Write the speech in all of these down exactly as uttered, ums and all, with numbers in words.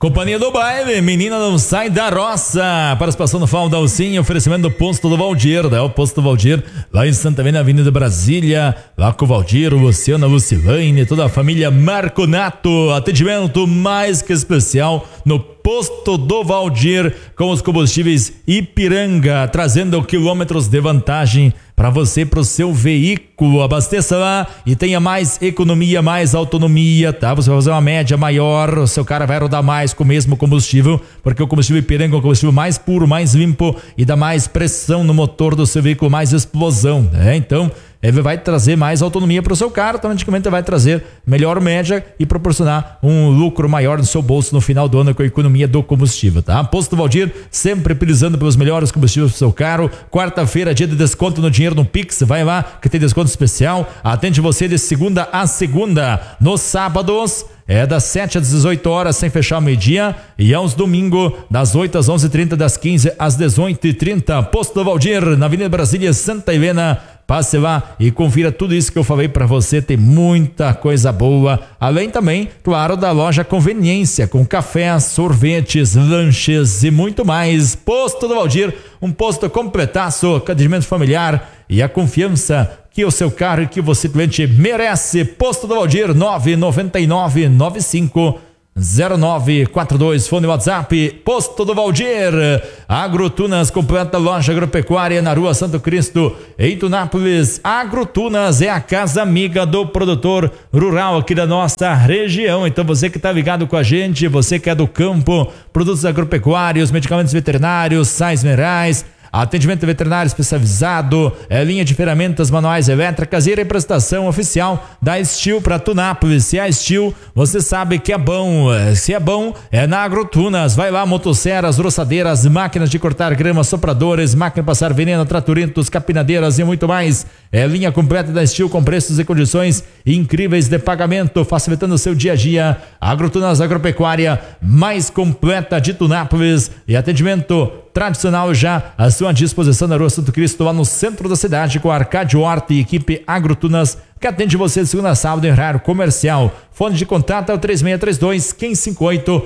Companhia do Baile, menina não sai da roça. Participação no Fal da Alcinha, oferecimento do Posto do Valdir, né? O Posto do Valdir, lá em Santa Helena, Avenida Brasília, lá com o Valdir, o Luciano, a Lucilane, toda a família Marconato. Atendimento mais que especial no Posto do Valdir, com os combustíveis Ipiranga, trazendo quilômetros de vantagem para você, para o seu veículo. Abasteça lá e tenha mais economia, mais autonomia, tá? Você vai fazer uma média maior, o seu cara vai rodar mais com o mesmo combustível, porque o combustível Ipiranga é o combustível mais puro, mais limpo e dá mais pressão no motor do seu veículo, mais explosão, né? Então, ele vai trazer mais autonomia para o seu carro, automaticamente vai trazer melhor média e proporcionar um lucro maior no seu bolso no final do ano com a economia do combustível, tá? Posto Valdir, sempre utilizando pelos melhores combustíveis para o seu carro. Quarta-feira, dia de desconto no dinheiro no Pix, vai lá que tem desconto especial. Atende você de segunda a segunda. Nos sábados é das sete às dezoito horas, sem fechar o meio-dia, e aos domingos das oito às onze e trinta, das quinze às dezoito e trinta. Posto Valdir, na Avenida Brasília, Santa Helena. Passe lá e confira tudo isso que eu falei para você, tem muita coisa boa, além também, claro, da loja Conveniência, com café, sorvetes, lanches e muito mais. Posto do Valdir, um posto completaço, atendimento familiar e a confiança que o seu carro e que você, cliente, merece. Posto do Valdir, nove nove nove nove cinco zero nove quatro dois, fone WhatsApp. Posto do Valdir. Agrotunas, completa loja agropecuária na Rua Santo Cristo, em Tunápolis. Agrotunas é a casa amiga do produtor rural aqui da nossa região. Então você que está ligado com a gente, você que é do campo, produtos agropecuários, medicamentos veterinários, sais minerais, atendimento veterinário especializado, é, linha de ferramentas manuais elétricas e representação oficial da Steel para Tunápolis. Se é a Steel, você sabe que é bom. Se é bom, é na Agrotunas. Vai lá, motosserras, roçadeiras, máquinas de cortar grama, sopradores, máquina de passar veneno, tratorentos, capinadeiras e muito mais. É linha completa da Steel com preços e condições incríveis de pagamento, facilitando o seu dia a dia. Agrotunas Agropecuária mais completa de Tunápolis e atendimento tradicional já à sua disposição na Rua Santo Cristo, lá no centro da cidade, com a Arcádio Horta e equipe Agrotunas, que atende você de segunda a sábado em horário comercial. Fone de contato é o três seis três dois, quinze cinquenta e oito.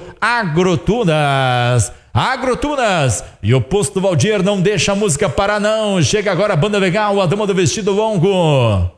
Agrotunas. Agrotunas. E o Posto Valdir não deixa a música parar não. Chega agora a banda legal, a dama do vestido longo.